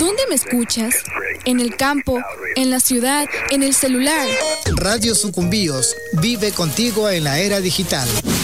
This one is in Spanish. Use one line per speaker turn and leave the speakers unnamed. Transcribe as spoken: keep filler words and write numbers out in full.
¿Dónde me escuchas? En el campo, en la ciudad, en el celular.
Radio Sucumbíos vive contigo en la era digital.